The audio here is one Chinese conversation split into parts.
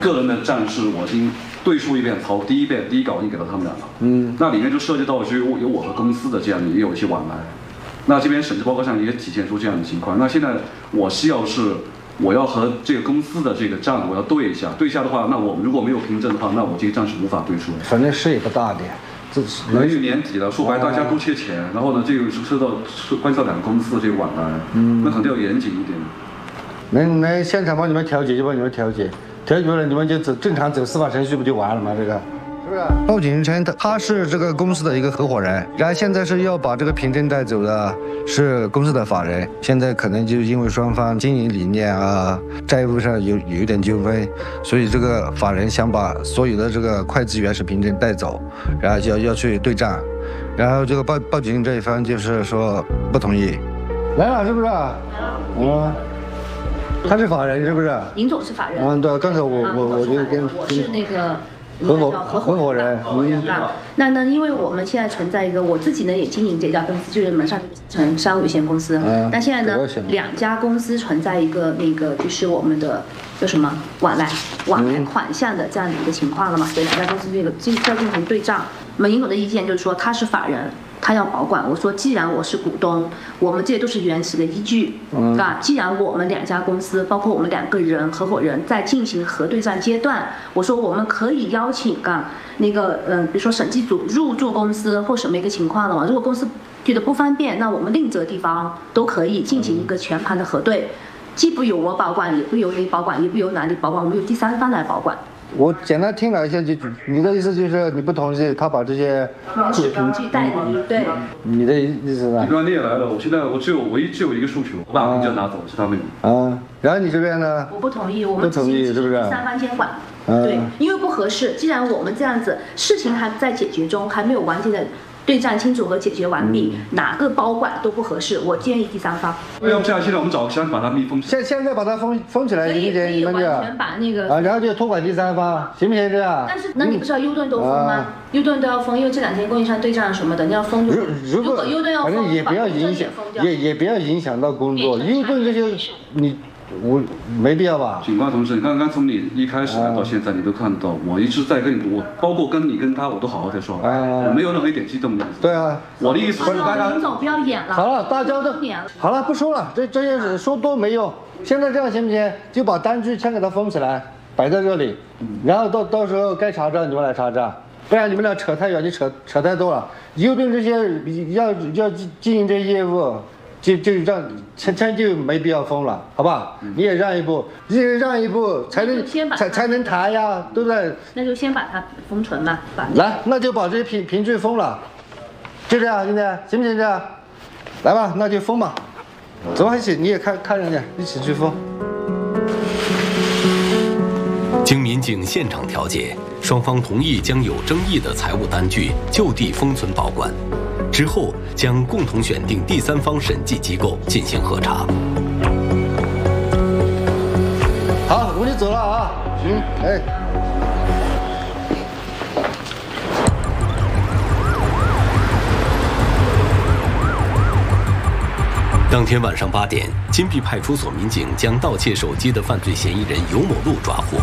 个人的账是我已经对述一遍，第一稿已经给到他们俩了。那里面就涉及到就有我和公司的这样也有一些往来。那这边审计报告上也体现出这样的情况。那现在我需要是我要和这个公司的这个账我要对一下，对一下的话，那我们如果没有凭证的话，那我这个账是无法对出的。 反正事也不大的。 因为年底了，说白大家都缺钱，然后呢，这个关系到两个公司的这个往来，那肯定要严谨一点。 那现场帮你们调解就帮你们调解，调解了你们就正常走司法程序不就完了吗？这个是不是？鲍景成他是这个公司的一个合伙人，然后现在是要把这个凭证带走的是公司的法人，现在可能就因为双方经营理念啊、债务上有一点纠纷，所以这个法人想把所有的这个会计原始凭证带走，然后要去对账，然后这个鲍景成这一方就是说不同意，来了是不是？他是法人是不是？ 林总是法人。 对，刚才我就跟我是那个。 合伙人， 那因为我们现在存在一个，我自己呢也经营这家公司，就是门上城商务有限公司。那现在呢，2家公司存在一个就是我们的叫什么往来款项的这样的一个情况了嘛，所以2家公司要进行对账。那么尹总的意见就是说他是法人。 他要保管，我说既然我是股东，我们这些都是原始的依据，既然我们2家公司，包括我们2个人合伙人在进行核对账阶段，我说我们可以邀请比如说审计组入驻公司或什么一个情况的话，如果公司觉得不方便，那我们另择地方都可以进行一个全盘的核对，既不由我保管，也不由你保管，也不由哪里保管，我们由第三方来保管。 我简单听了一下，你的意思就是你不同意他把这些凭据代理，对。 你的意思呢？ 你刚你也来了，我现在唯一只有一个诉求，我把凭证拿走，其他没有。 然后你这边呢？ 我不同意，我们不同意是不是？ 第三方监管。对，因为不合适。既然我们这样子，事情还在解决中，还没有完全的对账清楚和解决完毕，哪个保管都不合适。我建议第三方。 要不这样，现在我们找个想把它密封起来。 现在把它封起来，行不行？你们完全把那个然后就托管第三方，行不行这样？ 但是那你不是要优盾都封吗？优盾都要封，因为这2天供应商对账什么的，你要封。如果优盾要封， 反正也不要影响，也不要影响到工作。优盾这些我没必要吧？ 警官同志，你刚刚从你一开始来到现在，你都看到我一直在跟你，我包括跟你跟他，我都好好在说话，我没有任何一点激动的。 对啊， 我的意思是大家。 林总不要演了。 好了，大家都好了，不说了，这些事说多没用。现在这样行不行？就把单据先给它封起来，摆在这里，然后到时候该查账你们来查账，不然你们俩扯太远，你扯太多了。优盾这些要经营这些业务。就让陈就没必要封了，好吧？你也让一步，才能谈呀，对不对？ 那就先把它封存吧， 来，那就把这些凭据封了，就这样，兄弟，行不行？这样，来吧，那就封吧。走吧，一起，你也看人家，一起去封。 经民警现场调解，双方同意将有争议的财务单据就地封存保管。之后将共同选定第三方审计机构进行核查。 好，我就走了啊。 当天晚上8点，金碧派出所民警将盗窃手机的犯罪嫌疑人尤某路抓获。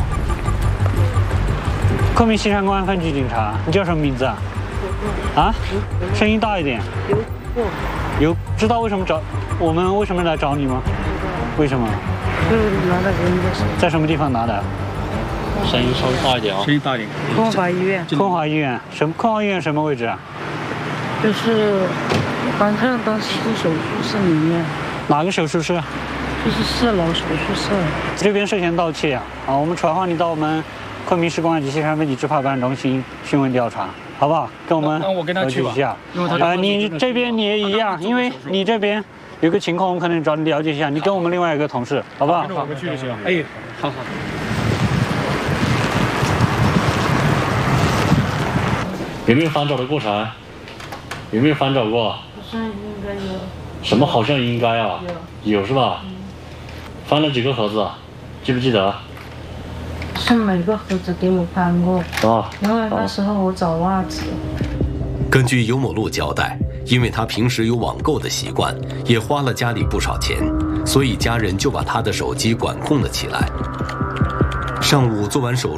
昆明西山公安分局警察，你叫什么名字啊？啊，声音大一点。有知道为什么我们为什么来找你吗？为什么？ 就是拿的人的。 在什么地方拿的？ 声音稍微大一点啊。声音大一点。 昆华医院。 昆华医院昆华医院什么位置啊？ 就是当时是手术室里面。 哪个手术室？ 这边涉嫌盗窃啊！我们传唤你到我们昆明市公安局西山分局执法办中心询问调查。好不好？跟我们那我跟他去吧。 你这边你也一样，因为你这边有个情况，我们可能找你了解一下。你跟我们另外一个同事，好不好？ 我们去就行。哎，好。有没有翻找的过程？有没有翻找过？ 好像应该有。 什么好像应该啊？有是吧？翻了几个盒子？记不记得？ 是每个盒子给我翻过因为那时候我找袜子。 根据尤某路交代，因为他平时有网购的习惯，也花了家里不少钱，所以家人就把他的手机管控了起来。 上午做完手术。